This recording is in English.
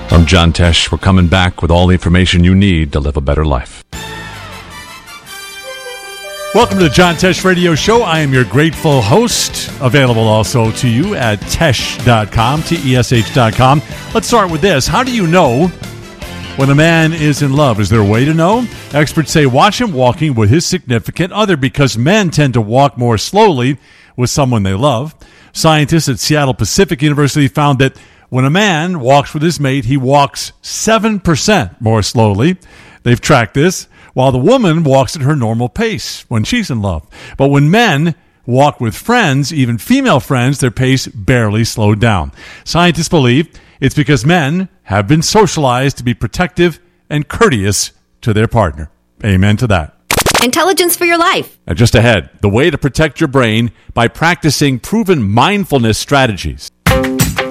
I'm John Tesh. We're coming back with all the information you need to live a better life. Welcome to the John Tesh Radio Show. I am your grateful host, available also to you at tesh.com, Tesh.com. Let's start with this. How do you know when a man is in love? Is there a way to know? Experts say watch him walking with his significant other because men tend to walk more slowly with someone they love. Scientists at Seattle Pacific University found that when a man walks with his mate, he walks 7% more slowly. They've tracked this, while the woman walks at her normal pace when she's in love. But when men walk with friends, even female friends, their pace barely slowed down. Scientists believe it's because men have been socialized to be protective and courteous to their partner. Amen to that. Intelligence for your life. Now just ahead, the way to protect your brain by practicing proven mindfulness strategies.